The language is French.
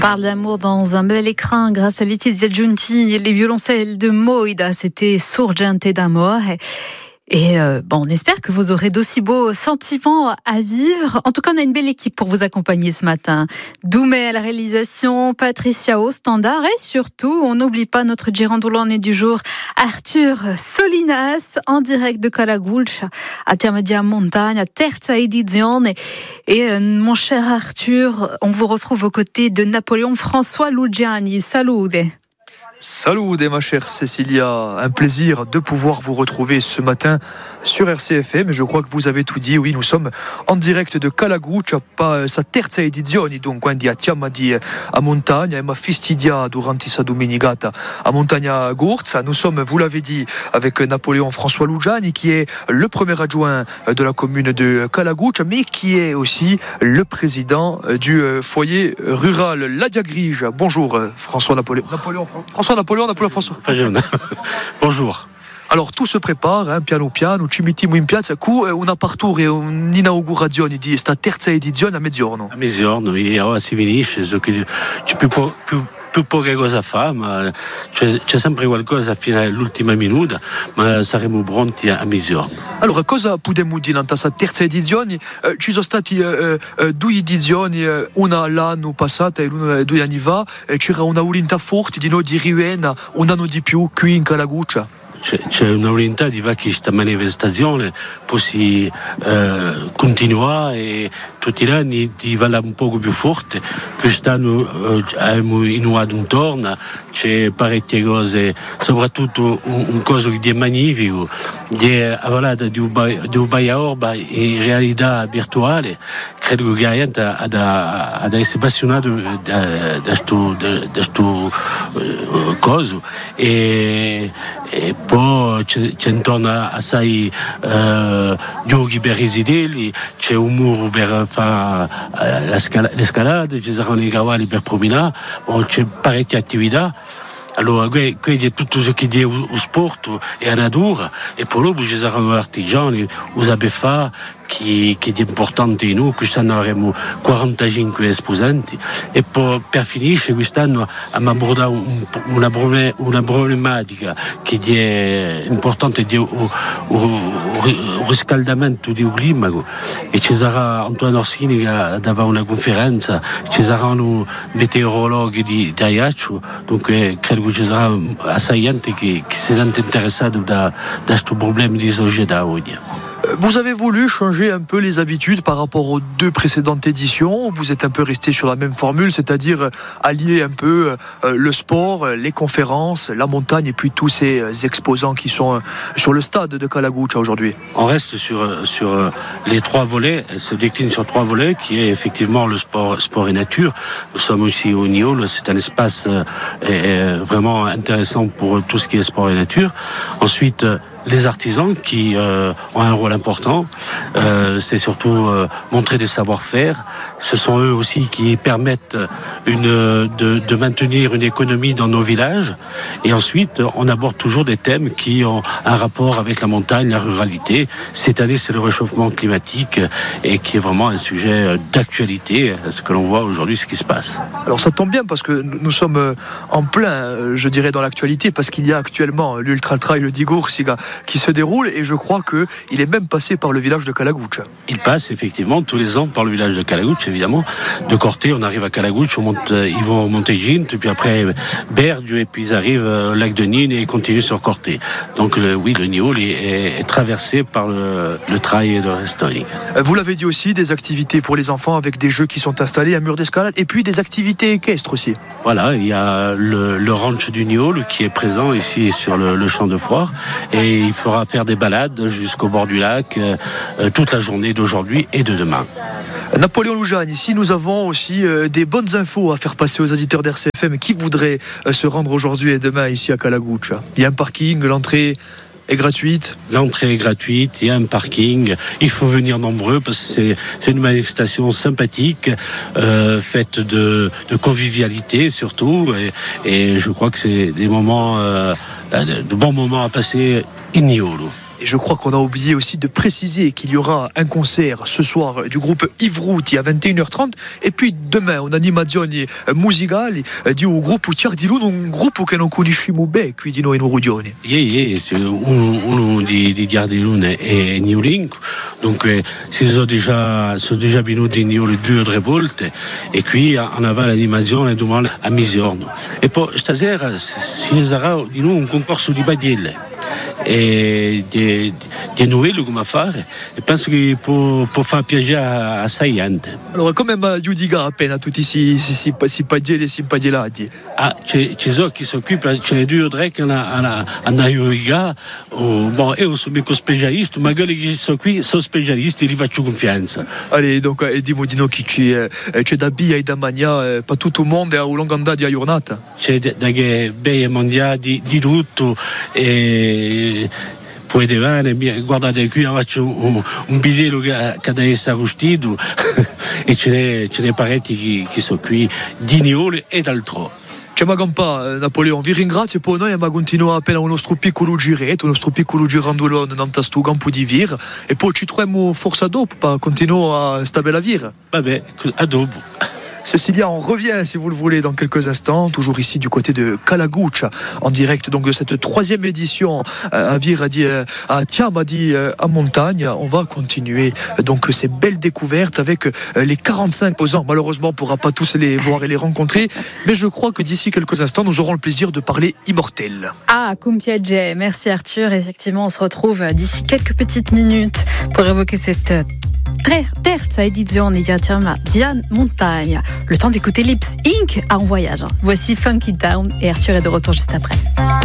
Parle d'amour dans un bel écrin grâce à Letizia Giunti et les violoncelles de Moïda. C'était Sorgente d'Amor. Et on espère que vous aurez d'aussi beaux sentiments à vivre. En tout cas, on a une belle équipe pour vous accompagner ce matin. Doumé à la réalisation, Patricia au standard et surtout, on n'oublie pas notre girandolone du jour, Arthur Solinas, en direct de Calagulcia, à Tiamadia Montagne, à Terza Edizione. Et mon cher Arthur, on vous retrouve aux côtés de Napoléon François Lugiani. Salute. Salut ma chère Cécilia, un plaisir de pouvoir vous retrouver ce matin sur RCFM. Je crois que vous avez tout dit, oui, nous sommes en direct de Calagulcia, sa terza edizione, donc quindi a Tiamadi a Montagna e ma fistidia durante sa domenicata a Montagna Gurza. Nous sommes, vous l'avez dit, avec Napoléon François Lugiani, qui est le premier adjoint de la commune de Calagulcia, mais qui est aussi le président du foyer rural La Diagrige. Bonjour François Napoléon. Napoléon François. Bonjour. Alors tout se prépare, piano piano, ci mettiamo in piazza. Una partura e un'inaugurazione di sta terza edizione a mezzogiorno. A mezzogiorno, ora si finisce, c'è più poche cose a fare, ma c'è sempre qualcosa fino all'ultima minuta, ma saremo pronti a mezzogiorno. Allora, cosa possiamo dire in questa terza edizione? Ci sono stati due edizioni, una l'anno passato e una 2 anni fa, c'era una volontà forte di noi di rivenire un anno di più qui in Calagulcia. C'è una volontà di fare questa manifestazione possa continuare e tutti gli anni di fare un po' più forte. Quest'anno abbiamo innovato intorno, c'è parecchie cose, soprattutto un coso che è magnifico, che è parlato di un Baia in realtà virtuale. Credo che la gente ha essere appassionato da questo coso e poi c'è intorno assai giochi per risidelli, c'è un muro per fare l'escalade, ci saranno i cavalli per promenare, c'è parecchie attività. Allora, questo è tutto ciò che è lo sport e la natura, e poi dopo ci saranno gli artigiani, lo sapete fare, che è importante in noi. Quest'anno avremo 45 esposanti e poi per finire quest'anno abbiamo abordato una problematica che è importante, di un riscaldamento del clima, e ci sarà Antoine Orsini che darà una conferenza, ci saranno meteorologhi di Ajaccio, dunque credo che ci sarà assai gente che si sente interessato da questo problema di società oggi. Vous avez voulu changer un peu les habitudes par rapport aux 2 précédentes éditions. Vous êtes un peu resté sur la même formule, c'est-à-dire allier un peu le sport, les conférences, la montagne et puis tous ces exposants qui sont sur le stade de Calagulcia aujourd'hui. On reste sur les 3 volets, elle se décline sur 3 volets, qui est effectivement le sport et nature. Nous sommes aussi au Niol, c'est un espace vraiment intéressant pour tout ce qui est sport et nature. Ensuite, les artisans qui ont un rôle important, c'est surtout montrer des savoir-faire. Ce sont eux aussi qui permettent de maintenir une économie dans nos villages. Et ensuite, on aborde toujours des thèmes qui ont un rapport avec la montagne, la ruralité. Cette année, c'est le réchauffement climatique et qui est vraiment un sujet d'actualité, ce que l'on voit aujourd'hui, ce qui se passe. Alors ça tombe bien parce que nous sommes en plein, je dirais, dans l'actualité, parce qu'il y a actuellement l'Ultra Trail di Gurziga qui se déroule, et je crois qu'il est même passé par le village de Calagulcia. Il passe effectivement tous les ans par le village de Calagulcia, évidemment. De Corté, on arrive à Calagulcia, ils vont monter Gint, puis après Berdio, et puis ils arrivent au lac de Nîmes et ils continuent sur Corté. Donc le Niol est traversé par le trail de Restonic. Vous l'avez dit aussi, des activités pour les enfants avec des jeux qui sont installés, un mur d'escalade, et puis des activités équestres aussi. Voilà, il y a le ranch du Niol qui est présent ici sur le champ de foire, et il fera faire des balades jusqu'au bord du lac toute la journée d'aujourd'hui et de demain. Napoléon Lugiani, ici nous avons aussi des bonnes infos à faire passer aux auditeurs d'RCFM qui voudraient se rendre aujourd'hui et demain ici à Calagulcia. Il y a un parking, l'entrée est gratuite. L'entrée est gratuite, il y a un parking, il faut venir nombreux parce que c'est une manifestation sympathique, faite de convivialité surtout, et je crois que c'est des moments, de bons moments à passer in Niolo. Et je crois qu'on a oublié aussi de préciser qu'il y aura un concert ce soir du groupe Ivruti à 21h30 et puis demain un'animazione musicale di un gruppo Ciardilun, un gruppo che non conosciamo bene qui di noi in Urugione. Uno di Ciardilun è New Link, donc si sono già venuti le 2 o 3 volte e qui on aveva l'animazione domani a mezzogiorno. E poi stasera si sarà di nuovo un concorso di badille e di Noël come fare, e penso che può far piacere assai gente. Allora come giudica appena tutti si pagelle e si impagellati? Ci sono chi sono qui, ce ne 2 o 3 che hanno giudicato. Bon, io sono mica specialista, ma quelli che sono qui sono specialisti, li faccio confianza. Allez, donc dis-moi chi c'è da bia e da mangiare per tutto il mondo a lungo andare di giornata? C'è da che bei mondiali di tutto e potete vedere, guardate qui faccio un biglietto che deve essere arrostito e ce n'è parecchi che sono qui di Niole e d'altro. Ci manca Napoleon, vi ringrazio e poi noi continuiamo appena un nostro piccolo giretto, un nostro piccolo girandolone in questo campo di Vir e poi ci troviamo forse dopo per continuare a stare a Vir. Vabbè, a dopo. Cécilia, on revient si vous le voulez dans quelques instants, toujours ici du côté de Calaguccia, en direct donc de cette 3e édition à Vir, à Tiamadi, à Montagne. On va continuer donc ces belles découvertes avec les 45 posants. Malheureusement, on ne pourra pas tous les voir et les rencontrer, mais je crois que d'ici quelques instants, nous aurons le plaisir de parler immortel. Kumpiadje, merci Arthur. Effectivement, on se retrouve d'ici quelques petites minutes pour évoquer cette terza edizione di Diane Montagne. Le temps d'écouter Lips Inc. en voyage. Voici Funky Town et Arthur est de retour juste après.